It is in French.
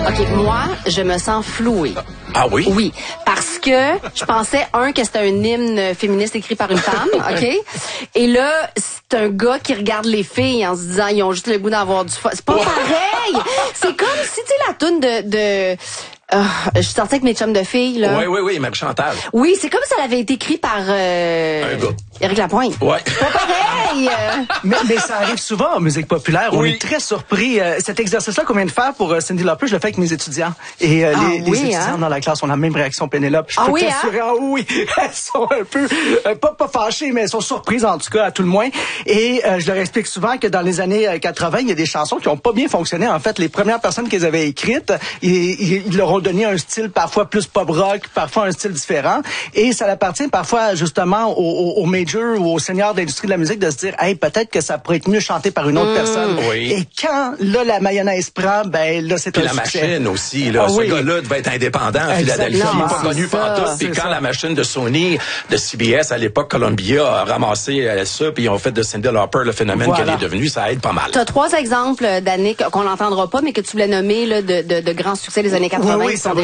OK, moi, je me sens flouée. Ah oui? Oui, parce que je pensais, que c'était un hymne féministe écrit par une femme, OK? Et là, c'est un gars qui regarde les filles en se disant, ils ont juste le goût d'avoir du fun. C'est pas pareil! C'est comme si, tu sais, la toune de je suis sortie avec mes chums de filles, là. Oui, Marie Chantal. Oui, c'est comme si elle avait été écrite par Un gars. Éric Lapointe. Ouais. Pas pareil! Mais ça arrive souvent en musique populaire. On est très surpris. Cet exercice-là qu'on vient de faire pour Cyndi Lauper, je le fais avec mes étudiants. Et les étudiants dans la classe ont la même réaction, Pénélope. Je peux t'assurer, oui, elles sont un peu, pas fâchées, mais elles sont surprises en tout cas, à tout le moins. Et je leur explique souvent que dans les années 80, il y a des chansons qui ont pas bien fonctionné. En fait, les premières personnes qu'ils avaient écrites, ils leur ont donné un style parfois plus pop rock, parfois un style différent. Et ça appartient parfois justement aux majors ou aux seigneurs d'industrie de la musique de se dire, hey, peut-être que ça pourrait être mieux chanté par une autre personne. Oui. Et quand, là, la mayonnaise prend, ben là, c'est puis un la succès. machine aussi, là. Ce gars-là devait être indépendant en Philadelphie. Il n'est pas connu partout. Puis quand la machine de Sony, de CBS, à l'époque, Columbia, a ramassé ça, puis ils ont fait de Cyndi Lauper le phénomène qu'elle est devenue, ça aide pas mal. Tu as 3 exemples d'années qu'on n'entendra pas, mais que tu voulais nommer là, de grands succès des années 80 qui sont